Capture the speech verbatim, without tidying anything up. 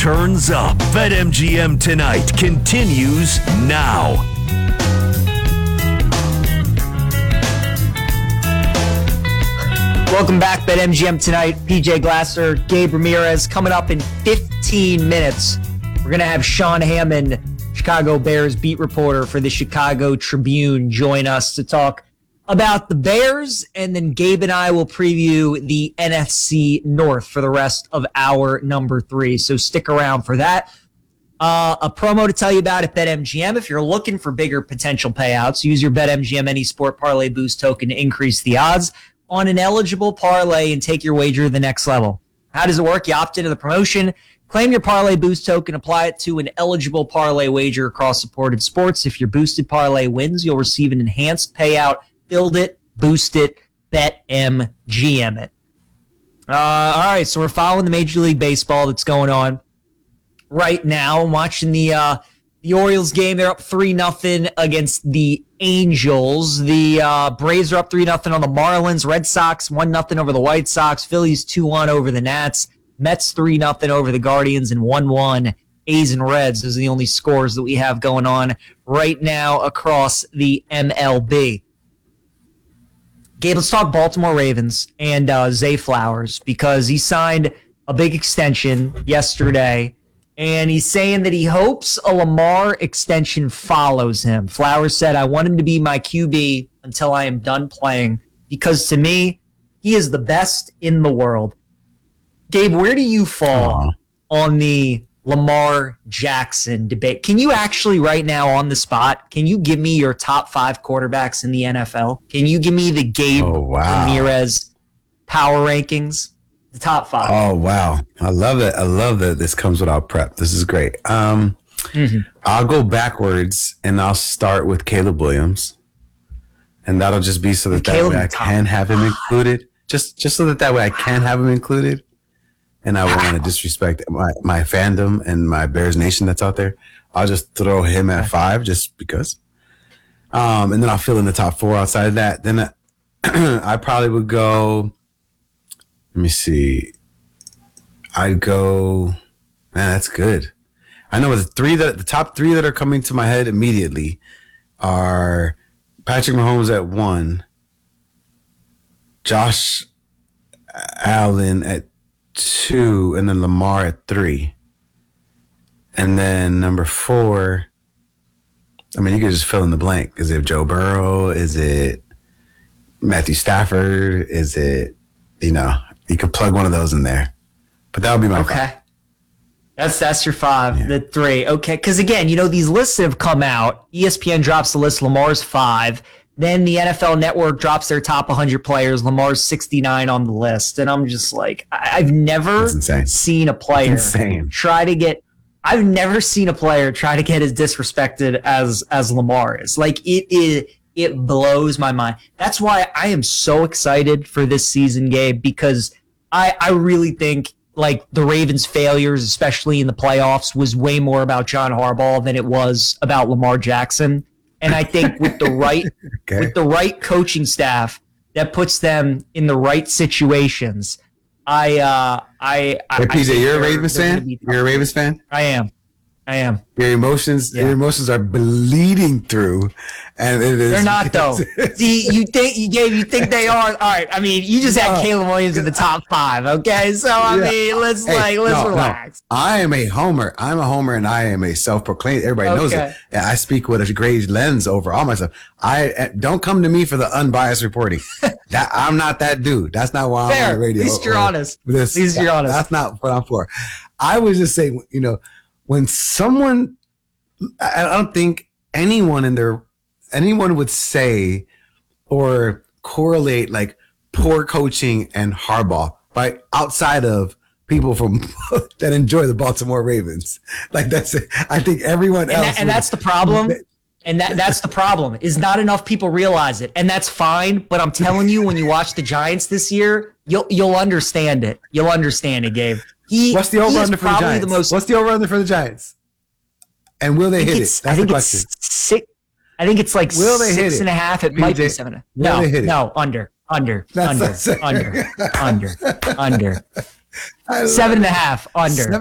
Turns up. BetMGM Tonight continues now. Welcome back, BetMGM Tonight. P J Glasser, Gabe Ramirez. Coming up in fifteen minutes, we're going to have Sean Hammond, Chicago Bears beat reporter for the Chicago Tribune, join us to talk about the Bears, and then Gabe and I will preview the N F C North for the rest of hour number three. So stick around for that. Uh, a promo to tell you about at BetMGM. If you're looking for bigger potential payouts, use your BetMGM Any Sport Parlay Boost token to increase the odds on an eligible parlay and take your wager to the next level. How does it work? You opt into the promotion, claim your Parlay Boost token, apply it to an eligible parlay wager across supported sports. If your boosted parlay wins, you'll receive an enhanced payout. Build it, boost it, BetMGM it. Uh, all right, so we're following the Major League Baseball that's going on right now. I'm watching the uh, the Orioles game. They're up three nothing against the Angels. The uh, Braves are up three nothing on the Marlins. Red Sox one nothing over the White Sox. Phillies two one over the Nats. Mets three nothing over the Guardians, and one one A's and Reds. Those are the only scores that we have going on right now across the M L B. Gabe, let's talk Baltimore Ravens and uh, Zay Flowers, because he signed a big extension yesterday, and he's saying that he hopes a Lamar extension follows him. Flowers said, "I want him to be my Q B until I am done playing, because to me, he is the best in the world." Gabe, where do you fall Aww. on the Lamar Jackson debate? Can you actually right now on the spot, can you give me your top five quarterbacks in the N F L? Can you give me the Gabe oh, wow. Ramirez power rankings? The top five. Oh, wow. I love it. I love that this comes without prep. This is great. Um, mm-hmm. I'll go backwards and I'll start with Caleb Williams. And that'll just be so that, that way I can have him included. Just, just so that that way I can have him included. And I won't want to disrespect my, my fandom and my Bears Nation that's out there. I'll just throw him at five just because. Um, and then I'll fill in the top four outside of that. Then I, I probably would go, let me see. I'd go, man, that's good. I know the three that the top three that are coming to my head immediately are Patrick Mahomes at one, Josh Allen at two, and then Lamar at three. And then number four, I mean, you could just fill in the blank. Is it Joe Burrow? Is it Matthew Stafford? Is it, you know, you could plug one of those in there. But that would be my okay. five. That's that's your five, yeah. the three. Okay, because again, you know, these lists have come out. E S P N drops the list, Lamar's five. Then the N F L Network drops their top one hundred players. Lamar's sixty-nine on the list. And I'm just like, I- I've never seen a player try to get, I've never seen a player try to get as disrespected as, as Lamar is. Like, it is, it blows my mind. That's why I am so excited for this season, Gabe, because I, I really think, like, the Ravens' failures, especially in the playoffs, was way more about John Harbaugh than it was about Lamar Jackson. And I think with the right okay. with the right coaching staff that puts them in the right situations, I uh, I I. Hey, P J, you're a Ravens fan. You're a Ravens fan. I am. I am. Your emotions, yeah. your emotions are bleeding through, and it is. They're not though. See, you think you gave, you think they are. All right. I mean, you just had no. Caleb Williams in the top five. Okay, so I yeah. mean, let's hey, like let's no, relax. No. I am a homer. I'm a homer, and I am a self-proclaimed. Everybody okay. knows it. And I speak with a great lens over all myself. I don't come to me for the unbiased reporting. that I'm not that dude. That's not why Fair. I'm on the radio. At least you're honest. This, At least you're honest. That's not what I'm for. I was just saying, you know. When someone, I don't think anyone in their, anyone would say or correlate like poor coaching and Harbaugh by outside of people from that enjoy the Baltimore Ravens. Like that's it. I think everyone and else. That, and that's the problem. And that that's the problem is not enough people realize it. And that's fine. But I'm telling you, when you watch the Giants this year, you'll, you'll understand it. You'll understand it, Gabe. He, What's the over under for the Giants? The most, What's the over under for the Giants? And will they hit it? That's I think the question. It's six, I think it's like will they six hit and a half. It P J, might be seven. No, no, under, under, under, under, under, under, under, seven and a half, under.